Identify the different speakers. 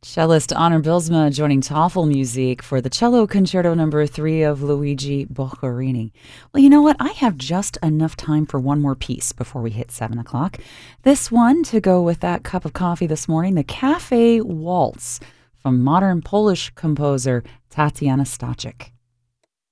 Speaker 1: Cellist Anna Bilsma joining TOEFL music for the Cello Concerto Number 3 of Luigi Boccherini. Well, you know what? I have just enough time for one more piece before we hit 7 o'clock. This one to go with that cup of coffee this morning, the Cafe Waltz from modern Polish composer Tatiana Stachik.